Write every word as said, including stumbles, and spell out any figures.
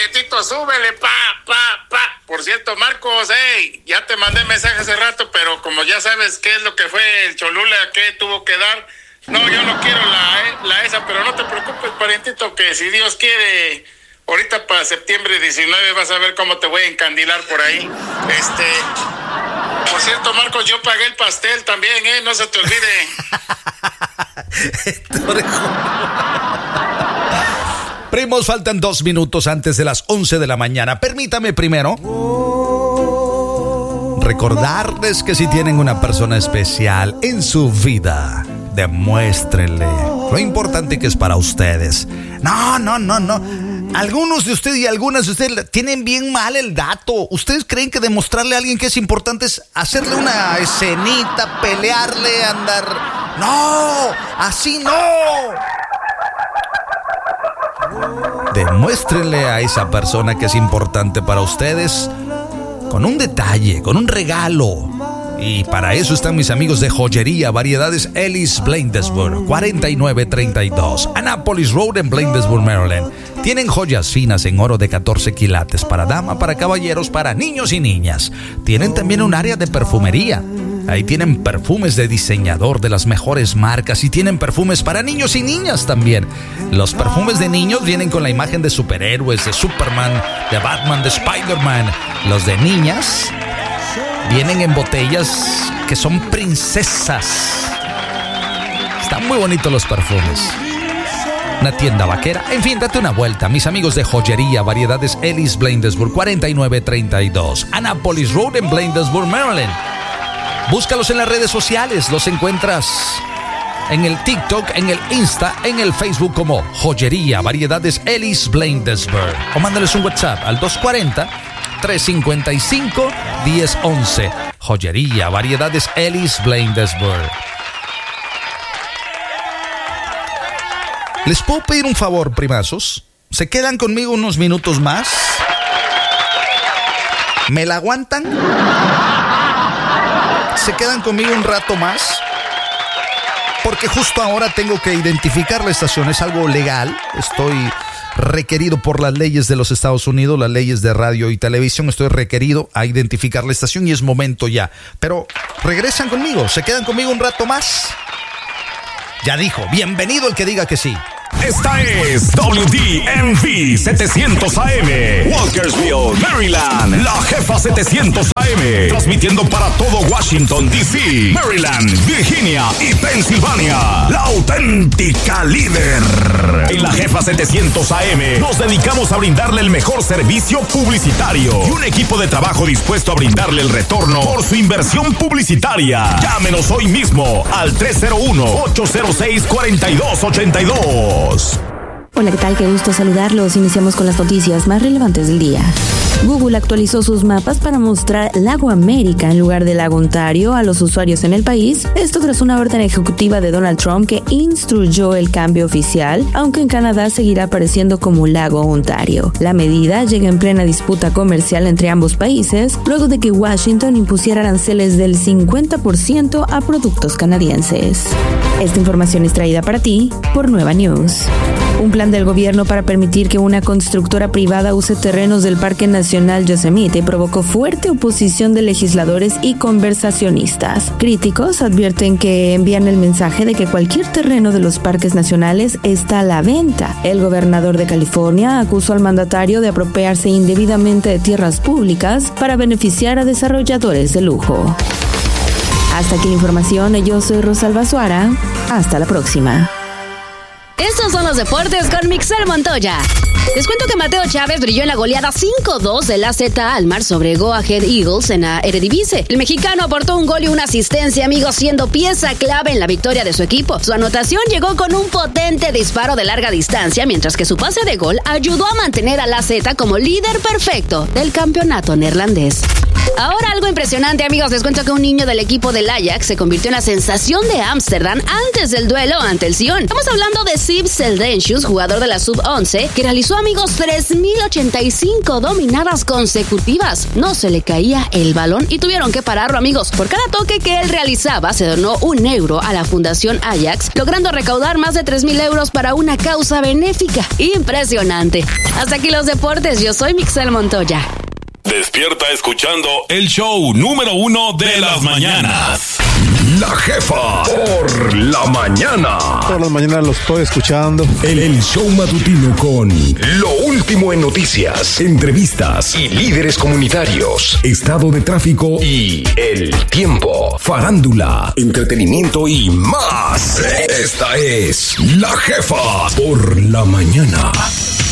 parientito, súbele, pa, pa, pa. Por cierto, Marcos, hey, ya te mandé mensaje hace rato, pero como ya sabes qué es lo que fue el Cholula que tuvo que dar, no, yo no quiero la, la esa, pero no te preocupes, parientito, que si Dios quiere, ahorita para septiembre diecinueve vas a ver cómo te voy a encandilar por ahí. Este, por cierto, Marcos, yo pagué el pastel también, eh, no se te olvide. Primos, faltan dos minutos antes de las once de la mañana. Permítame primero recordarles que si tienen una persona especial en su vida, demuéstrenle lo importante que es para ustedes. No, no, no, no. Algunos de ustedes y algunas de ustedes tienen bien mal el dato. ¿Ustedes creen que demostrarle a alguien que es importante es hacerle una escenita, pelearle, andar? No, así no. Demuéstrenle a esa persona que es importante para ustedes con un detalle, con un regalo. Y para eso están mis amigos de Joyería Variedades Ellis Bladensburg, cuarenta y nueve treinta y dos, Annapolis Road en Bladensburg, Maryland. Tienen joyas finas en oro de catorce quilates para dama, para caballeros, para niños y niñas. Tienen también un área de perfumería. Ahí tienen perfumes de diseñador de las mejores marcas y tienen perfumes para niños y niñas también. Los perfumes de niños vienen con la imagen de superhéroes, de Superman, de Batman, de Spider-Man. Los de niñas vienen en botellas que son princesas. Están muy bonitos los perfumes. Una tienda vaquera. En fin, date una vuelta. Mis amigos de Joyería Variedades Ellis Bladensburg, cuarenta y nueve treinta y dos, Annapolis Road en Bladensburg, Maryland. Búscalos en las redes sociales. Los encuentras en el TikTok, en el Insta, en el Facebook como Joyería Variedades Ellis Bladensburg. O mándales un WhatsApp al dos cuatro cero, tres cinco cinco, uno cero uno uno. Joyería Variedades Ellis Bladensburg. ¿Les puedo pedir un favor, primazos? ¿Se quedan conmigo unos minutos más? ¿Me la aguantan? ¿Se quedan conmigo un rato más? Porque justo ahora tengo que identificar la estación. Es algo legal. Estoy requerido por las leyes de los Estados Unidos, las leyes de radio y televisión. Estoy requerido a identificar la estación y es momento ya. Pero regresan conmigo. ¿Se quedan conmigo un rato más? Ya dijo. Bienvenido el que diga que sí. Esta es W D M V setecientos A M, Walkersville, Maryland, la jefa setecientos A M, transmitiendo para todo Washington, D C, Maryland, Virginia y Pensilvania, la auténtica líder. En la jefa setecientos A M nos dedicamos a brindarle el mejor servicio publicitario y un equipo de trabajo dispuesto a brindarle el retorno por su inversión publicitaria. Llámenos hoy mismo al tres cero uno, ocho cero seis, cuatro dos ocho dos. Hola, ¿qué tal? Qué gusto saludarlos. Iniciamos con las noticias más relevantes del día. Google actualizó sus mapas para mostrar Lago América en lugar de Lago Ontario a los usuarios en el país. Esto tras una orden ejecutiva de Donald Trump que instruyó el cambio oficial, aunque en Canadá seguirá apareciendo como Lago Ontario. La medida llega en plena disputa comercial entre ambos países, luego de que Washington impusiera aranceles del cincuenta por ciento a productos canadienses. Esta información es traída para ti por Nueva News. Un plan del gobierno para permitir que una constructora privada use terrenos del Parque Nacional Yosemite provocó fuerte oposición de legisladores y conversacionistas. Críticos advierten que envían el mensaje de que cualquier terreno de los parques nacionales está a la venta. El gobernador de California acusó al mandatario de apropiarse indebidamente de tierras públicas para beneficiar a desarrolladores de lujo. Hasta aquí la información. Yo soy Rosalba Suara. Hasta la próxima. Estos son los deportes con Mixel Montoya. Les cuento que Mateo Chávez brilló en la goleada cinco dos del A Z Alkmaar sobre Go Ahead Eagles en la Eredivisie. El mexicano aportó un gol y una asistencia, amigos, siendo pieza clave en la victoria de su equipo. Su anotación llegó con un potente disparo de larga distancia, mientras que su pase de gol ayudó a mantener al A Z como líder perfecto del campeonato neerlandés. Ahora algo impresionante, amigos. Les cuento que un niño del equipo del Ajax se convirtió en la sensación de Ámsterdam antes del duelo ante el Sion. Estamos hablando de Sib Seldensius, jugador de la sub once, que realizó, amigos, tres mil ochenta y cinco dominadas consecutivas. No se le caía el balón y tuvieron que pararlo, amigos. Por cada toque que él realizaba, se donó un euro a la Fundación Ajax, logrando recaudar más de tres mil euros para una causa benéfica. Impresionante. Hasta aquí los deportes. Yo soy Mixel Montoya. Despierta escuchando el show número uno de las mañanas. La Jefa por la mañana. Todas las mañanas los estoy escuchando. El, el show matutino con lo último en noticias, entrevistas y líderes comunitarios, estado de tráfico y el tiempo, farándula, entretenimiento y más. Esta es La Jefa por la mañana.